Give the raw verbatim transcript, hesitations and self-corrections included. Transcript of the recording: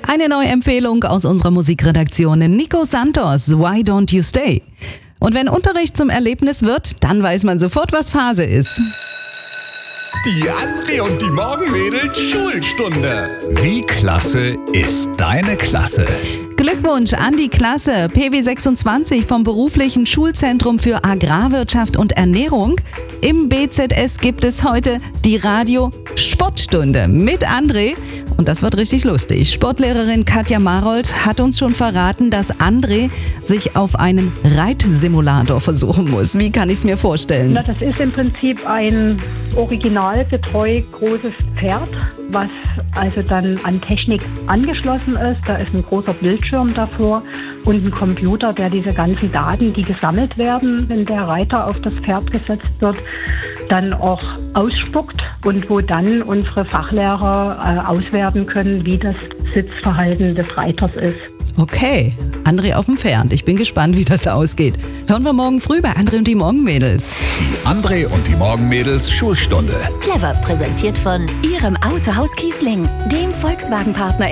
Eine neue Empfehlung aus unserer Musikredaktion. Nico Santos, Why Don't You Stay? Und wenn Unterricht zum Erlebnis wird, dann weiß man sofort, was Phase ist. Die André und die Morgenmädels Schulstunde. Wie klasse ist deine Klasse? Glückwunsch an die Klasse P W sechsundzwanzig vom beruflichen Schulzentrum für Agrarwirtschaft und Ernährung. Im B Z S gibt es heute die Radio-Sportstunde mit André. Und das wird richtig lustig. Sportlehrerin Katja Marold hat uns schon verraten, dass André sich auf einen Reitsimulator versuchen muss. Wie kann ich es mir vorstellen? Na, das ist im Prinzip ein originalgetreu großes Pferd, was also dann an Technik angeschlossen ist. Da ist ein großer Bildschirm davor und ein Computer, der diese ganzen Daten, die gesammelt werden, wenn der Reiter auf das Pferd gesetzt wird, dann auch ausspuckt und wo dann unsere Fachlehrer äh, auswerten können, wie das Sitzverhalten des Reiters ist. Okay, André auf dem Pferd. Ich bin gespannt, wie das ausgeht. Hören wir morgen früh bei André und die Morgenmädels. Die André und die Morgenmädels Schulstunde. Clever präsentiert von Ihrem Autohaus Kiesling, dem Volkswagen-Partner